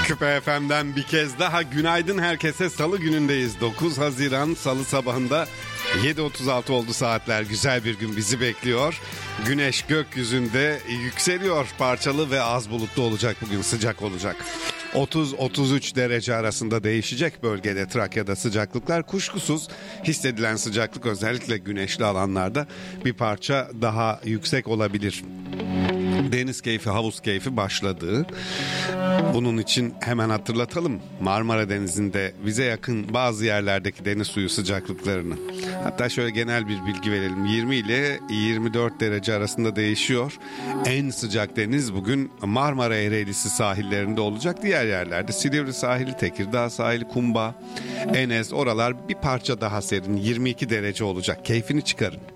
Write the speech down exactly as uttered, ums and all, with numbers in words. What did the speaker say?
Küpe F M'den bir kez daha günaydın herkese. Salı günündeyiz. dokuz Haziran Salı sabahında yedi otuz altı oldu saatler. Güzel bir gün bizi bekliyor. Güneş gökyüzünde yükseliyor. Parçalı ve az bulutlu olacak bugün. Sıcak olacak. otuz otuz üç derece arasında değişecek bölgede, Trakya'da sıcaklıklar. Kuşkusuz hissedilen sıcaklık özellikle güneşli alanlarda bir parça daha yüksek olabilir. Deniz keyfi, havuz keyfi başladı. Bunun için hemen hatırlatalım Marmara Denizi'nde bize yakın bazı yerlerdeki deniz suyu sıcaklıklarını. Hatta şöyle genel bir bilgi verelim. yirmi ile yirmi dört derece arasında değişiyor. En sıcak deniz bugün Marmara Ereğlisi sahillerinde olacak. Diğer yerlerde Silivri sahili, Tekirdağ sahili, Kumba, Enes, oralar bir parça daha serin, yirmi iki derece olacak. Keyfini çıkarın.